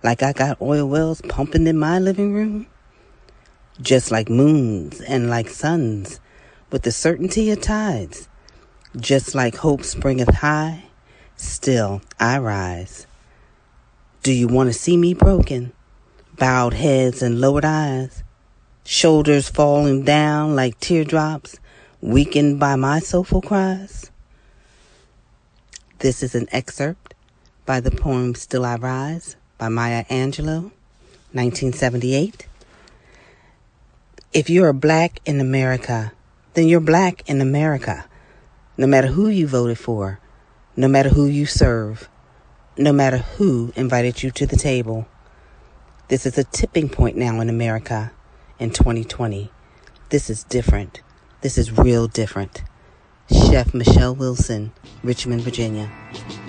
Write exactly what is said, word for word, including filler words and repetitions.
like I got oil wells pumping in my living room. Just like moons and like suns, with the certainty of tides. Just like hope springeth high, still I rise. Do you want to see me broken? Bowed heads and lowered eyes, shoulders falling down like teardrops, weakened by my soulful cries? This is an excerpt by the poem Still I Rise by Maya Angelou, nineteen seventy-eight. If you're black in America, then you're black in America. No matter who you voted for, no matter who you serve, no matter who invited you to the table. This is a tipping point now in America in twenty twenty. This is different. This is real different. Chef Michelle Wilson, Richmond, Virginia.